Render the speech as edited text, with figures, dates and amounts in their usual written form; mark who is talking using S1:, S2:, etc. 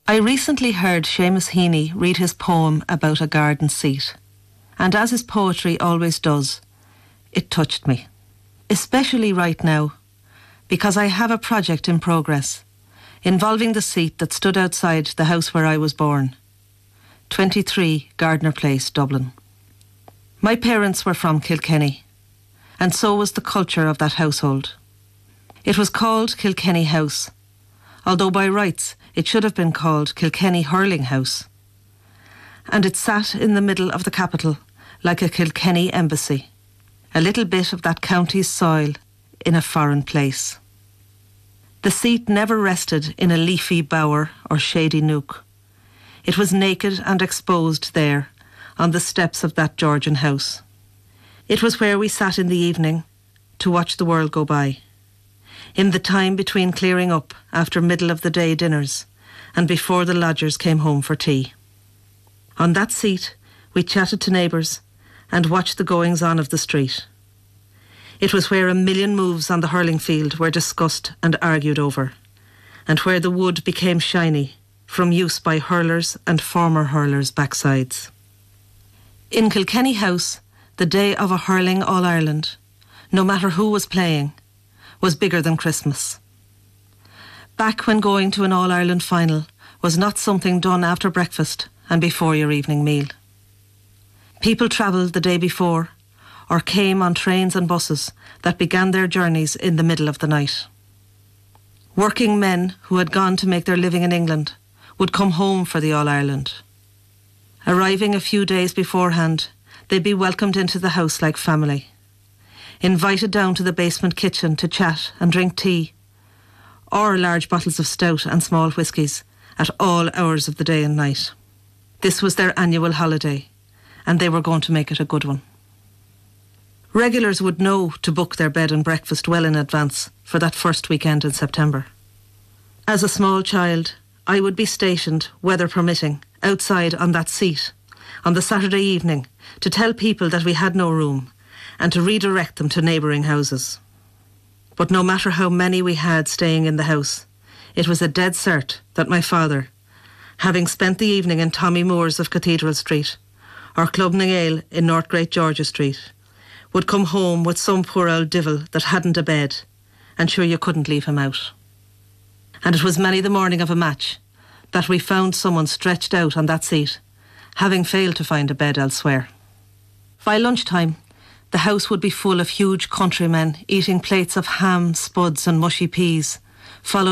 S1: I recently heard Seamus Heaney read his poem about a garden seat, and as his poetry always does, it touched me. Especially right now, because I have a project in progress involving the seat that stood outside the house where I was born, 23 Gardner Place, Dublin. My parents were from Kilkenny, and so was the culture of that household. It was called Kilkenny House, although by rights it should have been called Kilkenny Hurling House. And it sat in the middle of the capital like a Kilkenny embassy, a little bit of that county's soil in a foreign place. The seat never rested in a leafy bower or shady nook. It was naked and exposed there on the steps of that Georgian house. It was where we sat in the evening to watch the world go by, in the time between clearing up after middle-of-the-day dinners and before the lodgers came home for tea. On that seat, we chatted to neighbours and watched the goings-on of the street. It was where a million moves on the hurling field were discussed and argued over, and where the wood became shiny from use by hurlers and former hurlers' backsides. In Kilkenny House, the day of a hurling All-Ireland, no matter who was playing, was bigger than Christmas. Back when going to an All-Ireland final was not something done after breakfast and before your evening meal. People travelled the day before or came on trains and buses that began their journeys in the middle of the night. Working men who had gone to make their living in England would come home for the All-Ireland. Arriving a few days beforehand, they'd be welcomed into the house like family, invited down to the basement kitchen to chat and drink tea, or large bottles of stout and small whiskies at all hours of the day and night. This was their annual holiday, and they were going to make it a good one. Regulars would know to book their bed and breakfast well in advance for that first weekend in September. As a small child, I would be stationed, weather permitting, outside on that seat on the Saturday evening to tell people that we had no room and to redirect them to neighbouring houses. But no matter how many we had staying in the house, it was a dead cert that my father, having spent the evening in Tommy Moore's of Cathedral Street or Club na Gael in North Great Georgia Street, would come home with some poor old divil that hadn't a bed, and sure you couldn't leave him out. And it was many the morning of a match that we found someone stretched out on that seat, having failed to find a bed elsewhere. By lunchtime, the house would be full of huge countrymen eating plates of ham, spuds and mushy peas, followed